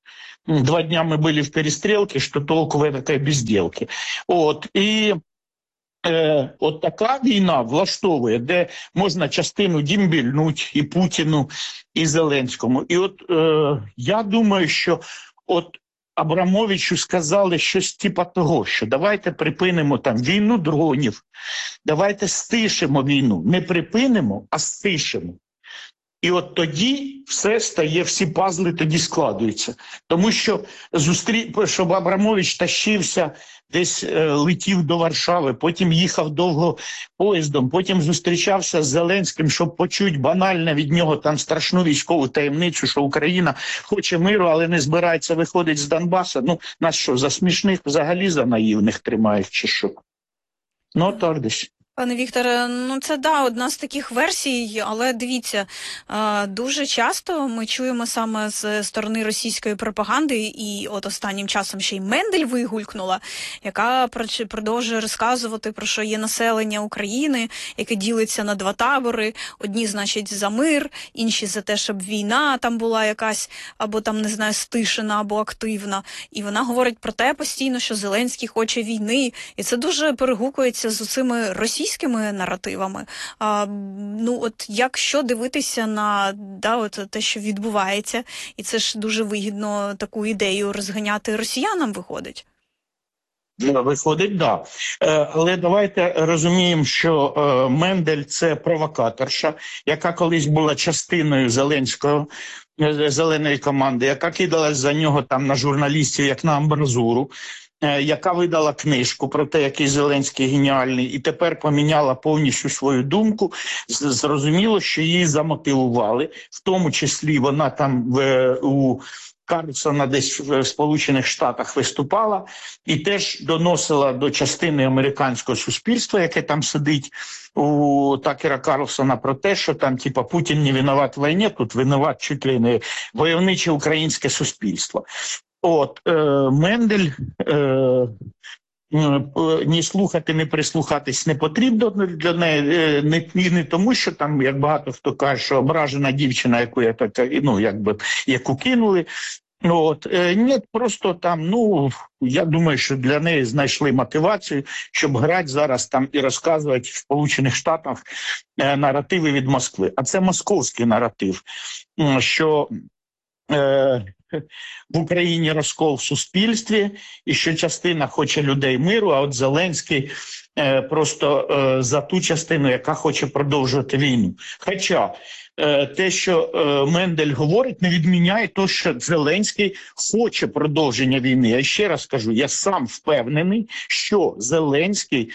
два дня мы были в перестрелке, что толку в этой безделке. От, і е, от така війна влаштовує, де можна частину дімбільнуть і Путіну, і Зеленському. І от е, я думаю, що от Абрамовичу сказали щось типа того, що давайте припинимо там війну дронів, давайте стишимо війну. Не припинимо, а стишимо. І от тоді все стає, всі пазли тоді складуються. Тому що, зустрі... щоб Абрамович тащився, десь е, летів до Варшави, потім їхав довго поїздом, потім зустрічався з Зеленським, щоб почути банально від нього там страшну військову таємницю, що Україна хоче миру, але не збирається виходити з Донбаса. Ну, нас що, за смішних, взагалі за наївних тримають, чи що? Ну, так десь. Пане Вікторе, ну це, да, одна з таких версій, але дивіться, дуже часто ми чуємо саме з сторони російської пропаганди, і от останнім часом ще й Мендель вигулькнула, яка продовжує розказувати, про що є населення України, яке ділиться на два табори. Одні, значить, за мир, інші за те, щоб війна там була якась, або там, не знаю, стишена, або активна. І вона говорить про те постійно, що Зеленський хоче війни, і це дуже перегукується з цими російськими наративами. А, ну, от якщо дивитися на, да, от те, що відбувається, і це ж дуже вигідно таку ідею розганяти росіянам виходить. Виходить, так. Да. Але давайте розуміємо, що Мендель – це провокаторша, яка колись була частиною Зеленського, зеленої команди, яка кидалась за нього там на журналістів, як на амбразуру, яка видала книжку про те, який Зеленський геніальний, і тепер поміняла повністю свою думку. Зрозуміло, що її замотивували, в тому числі вона там в, у Карлсона десь в Сполучених Штатах виступала і теж доносила до частини американського суспільства, яке там сидить у Такера Карлсона, про те, що там типа Путін не винуват в війні, тут винуват чуть ли не войовниче українське суспільство. От, е, Мендель, е, ні слухати, ні прислухатись не потрібно для неї, не, не тому, що там, як багато хто каже, що ображена дівчина, яку я так, ну, якби, яку кинули. От, е, ні, просто там, ну, я думаю, що для неї знайшли мотивацію, щоб грати зараз там і розказувати в Сполучених Штатах е, наративи від Москви. А це московський наратив, що е, в Україні розкол в суспільстві, і що частина хоче людей миру, а от Зеленський е, просто е, за ту частину, яка хоче продовжувати війну. Хоча е, те, що е, Мендель говорить, не відміняє те, що Зеленський хоче продовження війни. Я ще раз кажу, я сам впевнений, що Зеленський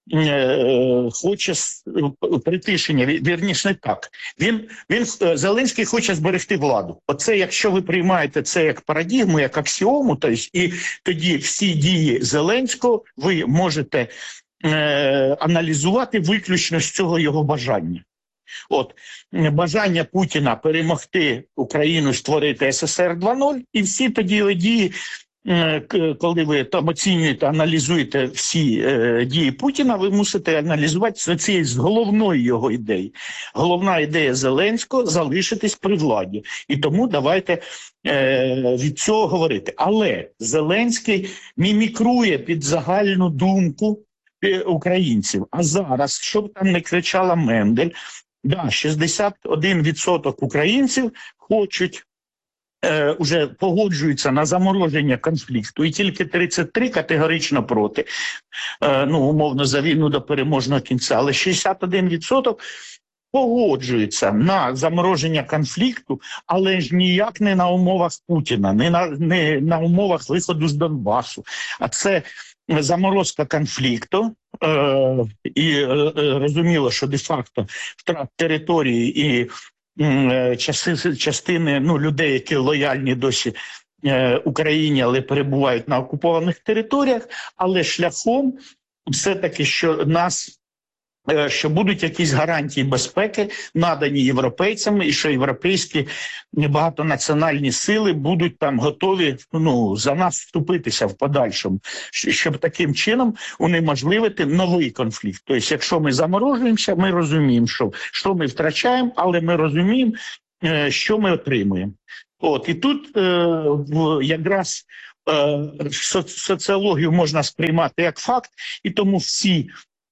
хоче притишення, вірніше не так. Він, він, Зеленський хоче зберегти владу. Оце, якщо ви приймаєте це як парадигму, як аксіому, то есть, і тоді всі дії Зеленського ви можете е, аналізувати виключно з цього його бажання. От, бажання Путіна перемогти Україну, створити ес ес ер два нуль, і всі тоді дії, коли ви там оцінюєте, аналізуєте всі е, дії Путіна, ви мусите аналізувати з цієї з головної його ідеї. Головна ідея Зеленського – залишитись при владі. І тому давайте е, від цього говорити. Але Зеленський мімікрує під загальну думку українців. А зараз, щоб там не кричала Мендель, да, шістдесят один відсоток українців хочуть е, уже погоджуються на замороження конфлікту, і тільки тридцять три категорично проти, е, ну, умовно, за війну до переможного кінця, але шістдесят один відсоток погоджуються на замороження конфлікту, але ж ніяк не на умовах Путіна, не на, не на умовах виходу з Донбасу, а це заморозка конфлікту, е, і е, розуміло, що де-факто втрат території і е, частини, частини ну, людей, які лояльні досі е, Україні, але перебувають на окупованих територіях, але шляхом все-таки, що нас що будуть якісь гарантії безпеки, надані європейцями, і що європейські багатонаціональні сили будуть там готові, ну, за нас вступитися в подальшому, щоб таким чином унеможливити новий конфлікт. Тобто, якщо ми заморожуємося, ми розуміємо, що, що ми втрачаємо, але ми розуміємо, що ми отримуємо. От, і тут е, якраз е, соціологію можна сприймати як факт, і тому всі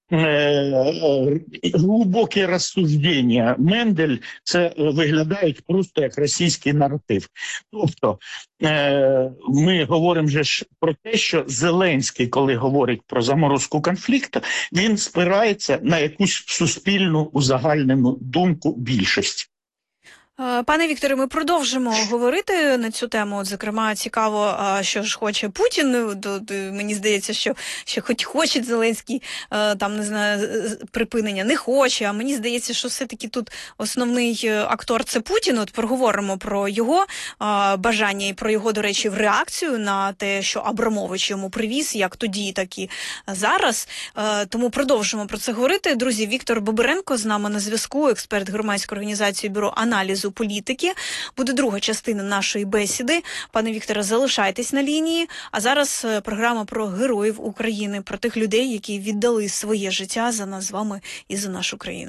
глибокі розсуждення Мендель це виглядають просто як російський наратив. Тобто ми говоримо ж про те, що Зеленський, коли говорить про заморозку конфлікту, він спирається на якусь суспільну узагальнену думку більшості. Пане Вікторе, ми продовжимо говорити на цю тему. От, зокрема, цікаво, що ж хоче Путін. Мені здається, що, що хоч хоче Зеленський, там, не знаю, припинення, не хоче. А мені здається, що все-таки тут основний актор – це Путін. От проговоримо про його бажання і про його, до речі, реакцію на те, що Абрамович йому привіз, як тоді, так і зараз. Тому продовжимо про це говорити. Друзі, Віктор Бобиренко з нами на зв'язку, експерт громадської організації Бюро аналізу політики. Буде друга частина нашої бесіди. Пане Вікторе, залишайтесь на лінії. А зараз програма про героїв України, про тих людей, які віддали своє життя за нас з вами і за нашу країну.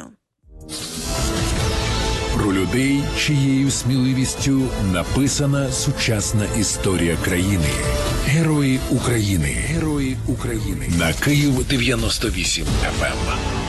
Про людей, чиєю сміливістю написана сучасна історія країни. Герої України. Герої України. На Київ дев'яносто вісім еф ем.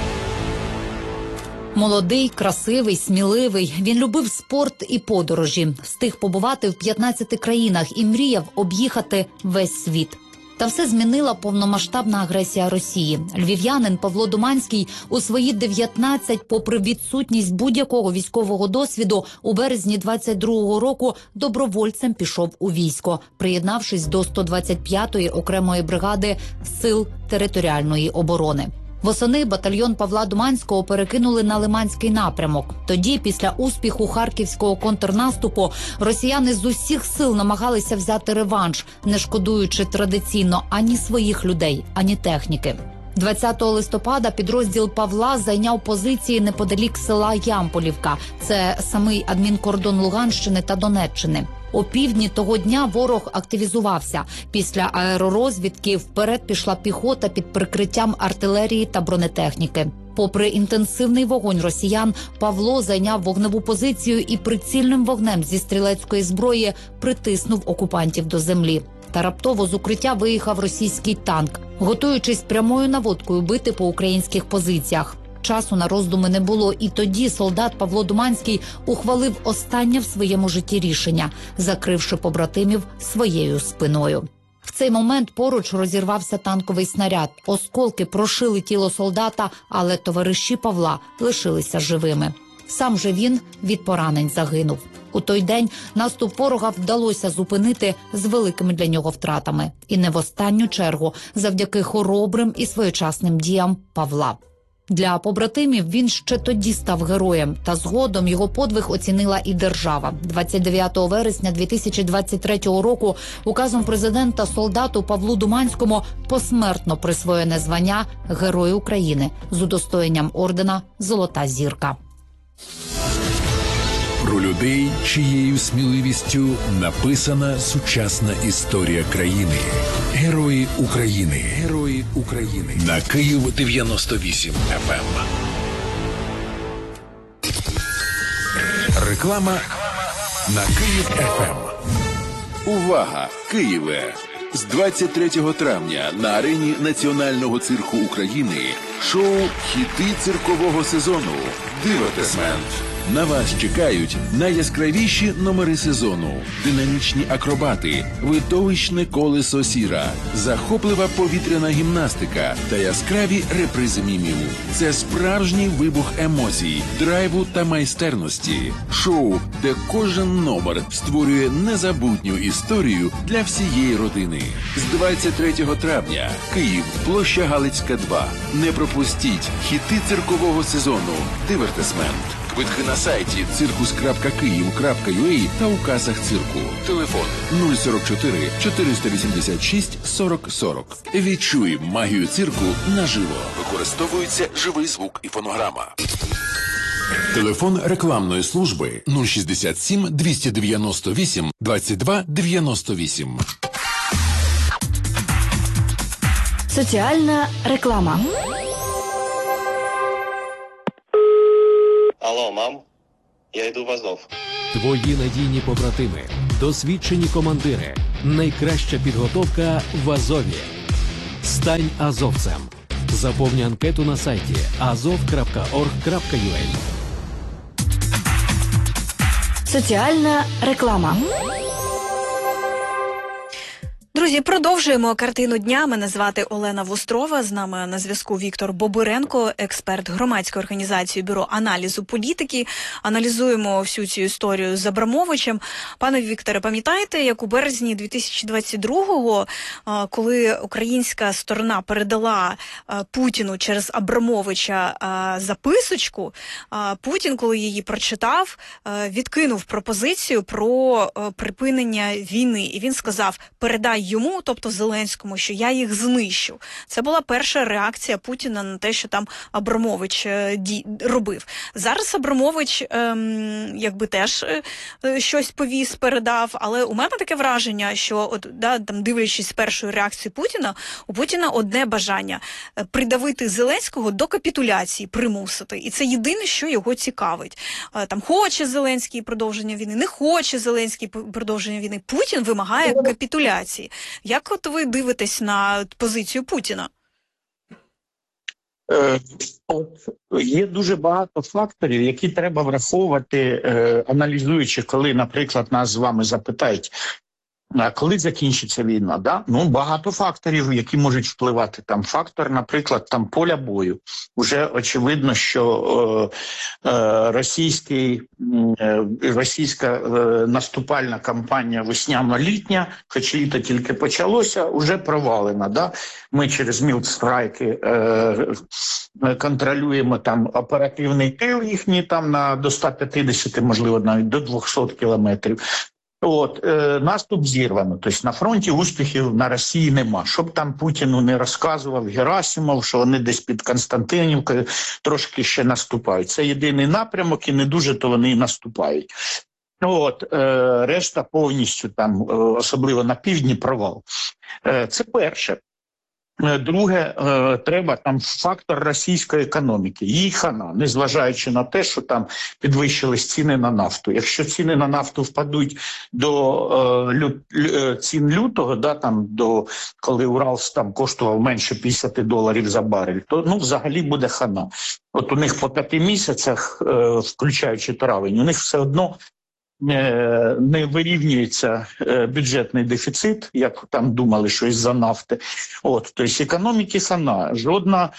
Молодий, красивий, сміливий. Він любив спорт і подорожі. Встиг побувати в п'ятнадцяти країнах і мріяв об'їхати весь світ. Та все змінила повномасштабна агресія Росії. Львів'янин Павло Думанський у свої дев'ятнадцять, попри відсутність будь-якого військового досвіду, у березні двадцять другого року добровольцем пішов у військо, приєднавшись до сто двадцять п'ятої окремої бригади Сил територіальної оборони. Восени батальйон Павла Думанського перекинули на Лиманський напрямок. Тоді, після успіху харківського контрнаступу, росіяни з усіх сил намагалися взяти реванш, не шкодуючи традиційно ані своїх людей, ані техніки. двадцятого листопада підрозділ Павла зайняв позиції неподалік села Ямполівка. Це самий адмінкордон Луганщини та Донеччини. О півдні того дня ворог активізувався. Після аеророзвідки вперед пішла піхота під прикриттям артилерії та бронетехніки. Попри інтенсивний вогонь росіян, Павло зайняв вогневу позицію і прицільним вогнем зі стрілецької зброї притиснув окупантів до землі. Та раптово з укриття виїхав російський танк, готуючись прямою наводкою бити по українських позиціях. Часу на роздуми не було, і тоді солдат Павло Думанський ухвалив останнє в своєму житті рішення, закривши побратимів своєю спиною. В цей момент поруч розірвався танковий снаряд. Осколки прошили тіло солдата, але товариші Павла лишилися живими. Сам же він від поранень загинув. У той день наступ ворога вдалося зупинити з великими для нього втратами. І не в останню чергу завдяки хоробрим і своєчасним діям Павла. Для побратимів він ще тоді став героєм, та згодом його подвиг оцінила і держава. двадцять дев'ятого вересня дві тисячі двадцять третього року указом президента солдату Павлу Думанському посмертно присвоєне звання Герой України з удостоєнням ордена «Золота зірка». Про людей, чиєю сміливістю написана сучасна історія країни. Герої України. Герої України. На Київ дев'яносто вісім еф ем. Реклама на Київ еф ем. Увага! Києве! З двадцять третього травня на арені Національного цирку України шоу «Хіти циркового сезону». Дивитесмент. На вас чекають найяскравіші номери сезону, динамічні акробати, видовищне колесо сіра, захоплива повітряна гімнастика та яскраві репризи мімів. Це справжній вибух емоцій, драйву та майстерності. Шоу, де кожен номер створює незабутню історію для всієї родини. З двадцять третього травня. Київ, площа Галицька, два. Не пропустіть хіти циркового сезону. Дивертисмент. Квитки на сайті циркус крапка київ крапка ю а та у касах цирку. Телефон нуль сорок чотири чотириста вісімдесят шість сорок сорок. Відчуй магію цирку наживо. Використовується живий звук і фонограма. Телефон рекламної служби нуль шістдесят сім двісті дев'яносто вісім двадцять два дев'яносто вісім. Соціальна реклама. Алло, мам, я йду в Азов. Твої надійні побратими, досвідчені командири, найкраща підготовка в Азові. Стань азовцем. Заповни анкету на сайті азов крапка орг крапка ю а. Соціальна реклама. Друзі, продовжуємо картину дня. Мене звати Олена Вострова. З нами на зв'язку Віктор Бобиренко, експерт громадської організації Бюро аналізу політики. Аналізуємо всю цю історію з Абрамовичем. Пане Вікторе, пам'ятаєте, як у березні дві тисячі двадцять другого, коли українська сторона передала Путіну через Абрамовича записочку, Путін, коли її прочитав, відкинув пропозицію про припинення війни. І він сказав: передай йому, тобто Зеленському, що я їх знищу. Це була перша реакція Путіна на те, що там Абрамович е, ді, робив. Зараз Абрамович е, якби теж е, щось повіз, передав, але у мене таке враження, що от, да, там, дивлячись з першої реакції Путіна, у Путіна одне бажання – придавити Зеленського до капітуляції, примусити. І це єдине, що його цікавить. Е, там хоче Зеленський продовження війни, не хоче Зеленський продовження війни. Путін вимагає капітуляції. Як от ви дивитесь на позицію Путіна? Е, от, є дуже багато факторів, які треба враховувати, е, аналізуючи, коли, наприклад, нас з вами запитають, а коли закінчиться війна, да? Ну, багато факторів, які можуть впливати. Там фактор, наприклад, там поля бою. Уже очевидно, що е, е, російський, е, російська е, наступальна кампанія весняно-літня, хоч літо тільки почалося, уже провалена. Да? Ми через мілдстрайки е, контролюємо там оперативний тил їхній там на до ста п'ятдесят, можливо, навіть до двохсот кілометрів. От, е, наступ зірвано, тобто на фронті успіхів на Росії нема. Щоб там Путіну не розказував Герасимов, що вони десь під Константинівкою трошки ще наступають. Це єдиний напрямок і не дуже то вони і наступають. От, е, решта повністю там, е, особливо на півдні, провал. Е, це перше. Друге, треба там фактор російської економіки. Їй хана, незважаючи на те, що там підвищились ціни на нафту. Якщо ціни на нафту впадуть до лю, лю, цін лютого, да, там, до, коли Уралс там коштував менше п'ятдесят доларів за барель, то ну, взагалі буде хана. От у них по п'яти місяцях, включаючи травень, у них все одно не вирівнюється бюджетний дефіцит, як там думали, що із-за нафти. От, тобто економіки хана. Жодна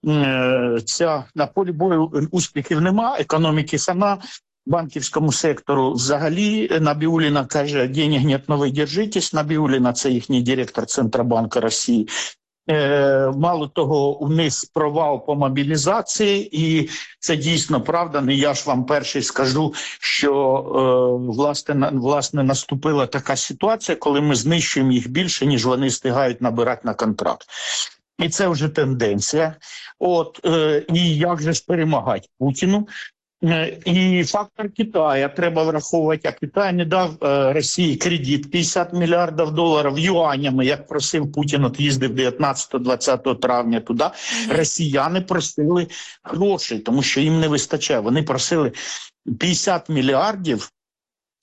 ця на полі бою успіхів нема, економіки хана. Банківському сектору взагалі Набіуліна каже: денег нет, но ви держитесь. Набіуліна – це їхній директор Центробанку Росії. Е, мало того, у них провал по мобілізації, і це дійсно правда. Не я ж вам перший скажу, що е, власне, на, власне наступила така ситуація, коли ми знищуємо їх більше, ніж вони встигають набирати на контракт. І це вже тенденція. От, е, і як же ж перемагати Путіну? І фактор Китаю треба враховувати, а Китай не дав е, Росії кредит п'ятдесят мільярдів доларів юанями, як просив Путін, от їздив дев'ятнадцятого-двадцятого травня туди. Mm-hmm. Росіяни просили грошей, тому що їм не вистачає. Вони просили п'ятдесят мільярдів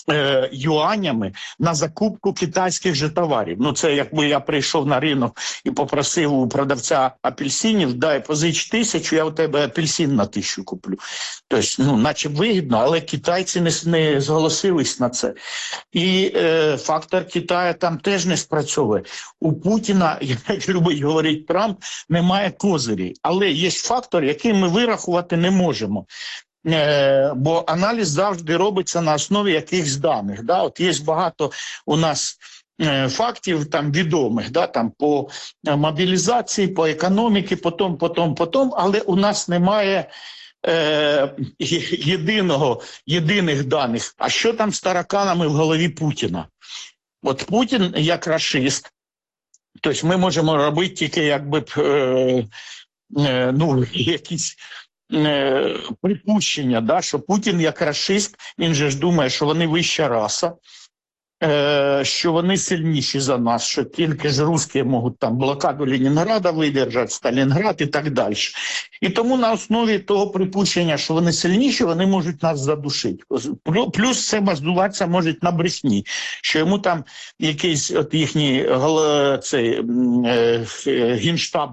е, юанями на закупку китайських же товарів. Ну це якби я прийшов на ринок і попросив у продавця апельсинів, дай позич тисячу, я у тебе апельсин на тисячу куплю. Тобто, ну, наче вигідно, але китайці не, не зголосились на це. І е, фактор Китаю там теж не спрацьовує. У Путіна, як любить говорити Трамп, немає козирів. Але є фактор, який ми вирахувати не можемо. Е, бо аналіз завжди робиться на основі якихось даних. Да? От є багато у нас е, фактів там відомих, да? Там по мобілізації, по економіці, потім, потім, потім, але у нас немає е, єдиного, єдиних даних. А що там з тараканами в голові Путіна? От Путін як рашист, тобто ми можемо робити тільки якби е, е, ну, якісь е, припущення, да, що Путін як рашист, він же ж думає, що вони вища раса, е, що вони сильніші за нас, що тільки ж русські можуть там блокаду Ленінграда видержати, Сталінград і так далі. І тому на основі того припущення, що вони сильніші, вони можуть нас задушити. Плюс це базуватися можуть на брехні, що йому там якийсь от їхній цей, е, генштаб